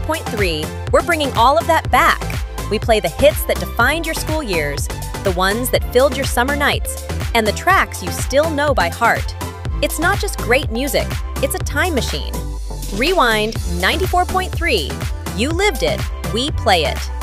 94.3, we're bringing all of that back. We play the hits that defined your school years, the ones that filled your summer nights, and the tracks you still know by heart. It's not just great music, it's a time machine. Rewind 94.3. You lived it, we play it.